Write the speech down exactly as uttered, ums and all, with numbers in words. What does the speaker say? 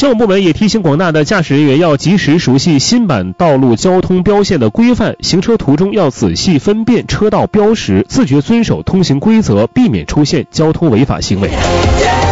政府部门也提醒广大的驾驶人员要及时熟悉新版道路交通标线的规范，行车途中要仔细分辨车道标识，自觉遵守通行规则，避免出现交通违法行为。